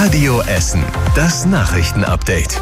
Radio Essen, das Nachrichtenupdate.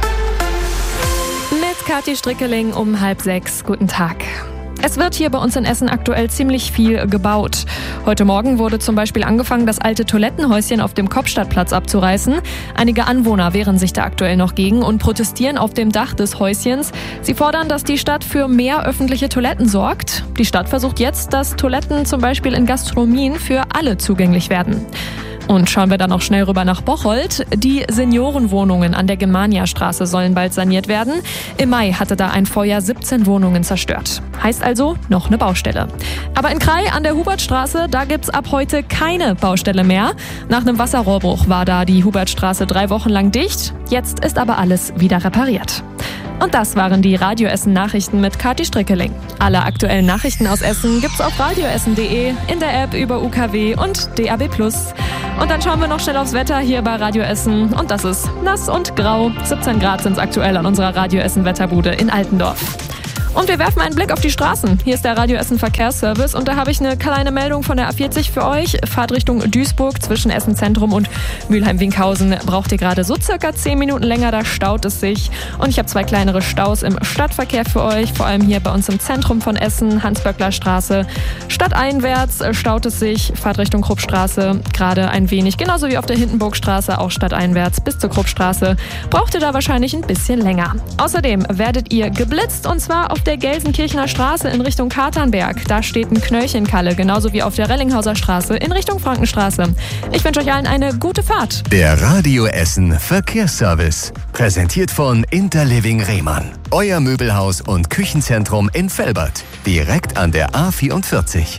Mit Kathi Strickeling um 5:30. Guten Tag. Es wird hier bei uns in Essen aktuell ziemlich viel gebaut. Heute Morgen wurde zum Beispiel angefangen, das alte Toilettenhäuschen auf dem Kopfstadtplatz abzureißen. Einige Anwohner wehren sich da aktuell noch gegen und protestieren auf dem Dach des Häuschens. Sie fordern, dass die Stadt für mehr öffentliche Toiletten sorgt. Die Stadt versucht jetzt, dass Toiletten zum Beispiel in Gastronomien für alle zugänglich werden. Und schauen wir dann noch schnell rüber nach Bocholt. Die Seniorenwohnungen an der Germania-Straße sollen bald saniert werden. Im Mai hatte da ein Feuer 17 Wohnungen zerstört. Heißt also, noch eine Baustelle. Aber in Krai an der Hubertstraße, da gibt's ab heute keine Baustelle mehr. Nach einem Wasserrohrbruch war da die Hubertstraße 3 Wochen lang dicht. Jetzt ist aber alles wieder repariert. Und das waren die Radio Essen Nachrichten mit Kathi Strickeling. Alle aktuellen Nachrichten aus Essen gibt's auf radioessen.de, in der App über UKW und DAB+. Und dann schauen wir noch schnell aufs Wetter hier bei Radio Essen. Und das ist nass und grau. 17 Grad sind es aktuell an unserer Radio Essen Wetterbude in Altendorf. Und wir werfen einen Blick auf die Straßen. Hier ist der Radio Essen Verkehrsservice und da habe ich eine kleine Meldung von der A40 für euch. Fahrt Richtung Duisburg zwischen Essen Zentrum und Mülheim-Winkhausen. Braucht ihr gerade so circa 10 Minuten länger, da staut es sich. Und ich habe 2 kleinere Staus im Stadtverkehr für euch, vor allem hier bei uns im Zentrum von Essen, Hans-Böckler-Straße. Stadteinwärts staut es sich, fahrt Richtung Kruppstraße gerade ein wenig, genauso wie auf der Hindenburgstraße, auch stadteinwärts bis zur Kruppstraße. Braucht ihr da wahrscheinlich ein bisschen länger. Außerdem werdet ihr geblitzt und zwar auf der Gelsenkirchener Straße in Richtung Katernberg. Da steht ein Knöllchenkalle, genauso wie auf der Rellinghauser Straße in Richtung Frankenstraße. Ich wünsche euch allen eine gute Fahrt. Der Radio Essen Verkehrsservice. Präsentiert von Interliving Rehmann. Euer Möbelhaus und Küchenzentrum in Velbert. Direkt an der A44.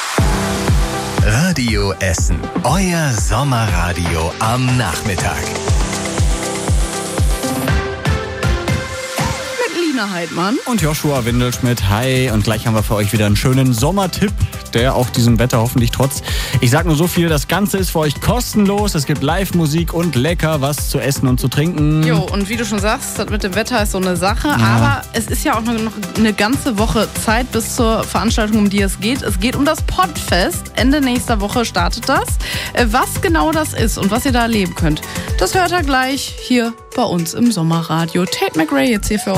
Radio Essen. Euer Sommerradio am Nachmittag. Heidmann und Joshua Windelschmidt. Hi, und gleich haben wir für euch wieder einen schönen Sommertipp, der auch diesem Wetter hoffentlich trotz. Ich sag nur so viel, das Ganze ist für euch kostenlos. Es gibt Live-Musik und lecker was zu essen und zu trinken. Jo, und wie du schon sagst, das mit dem Wetter ist so eine Sache, aber es ist ja auch noch eine ganze Woche Zeit bis zur Veranstaltung, um die es geht. Es geht um das Podfest. Ende nächster Woche startet das. Was genau das ist und was ihr da erleben könnt, das hört ihr gleich hier bei uns im Sommerradio. Tate McRae jetzt hier für euch.